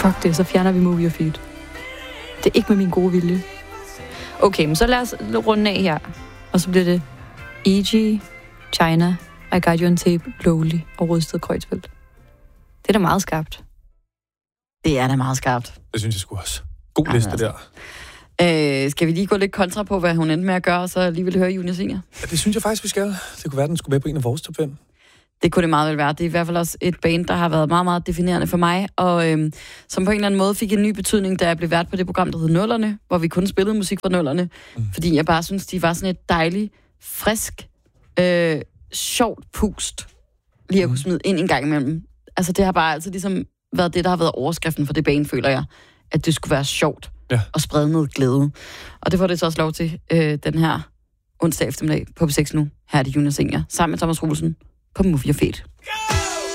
Fuck det, så fjerner vi Movie og Feed. Det er ikke med min gode vilje. Okay, men så lad os runde af her. Og så bliver det E.G., China, I Got You on Tape, Lowly og Rødsted Kreuzfeldt. Det er da meget skarpt. Det er da meget skarpt. Det synes jeg sgu også. God liste der. Skal vi lige gå lidt kontra på, hvad hun endte med at gøre, og så alligevel høre Junior Senior? Ja, det synes jeg faktisk, vi skal. Det kunne være, den skulle være på en af vores top 5. Det kunne det meget vel være. Det er i hvert fald også et band, der har været meget, meget definerende for mig, og som på en eller anden måde fik en ny betydning, da jeg blev vært på det program, der hed Nullerne, hvor vi kun spillede musik fra Nullerne, fordi jeg bare synes, de var sådan et dejligt, frisk, sjovt pust, lige at kunne smide ind en gang imellem. Altså, det har bare altid ligesom været det, der har været overskriften for det band, føler jeg, at det skulle være sjovt og sprede noget glæde. Og det får det så også lov til den her onsdag eftermiddag på P6 nu. Her er det Junior Senior, sammen med Thomas Olsen på Movie og Feed.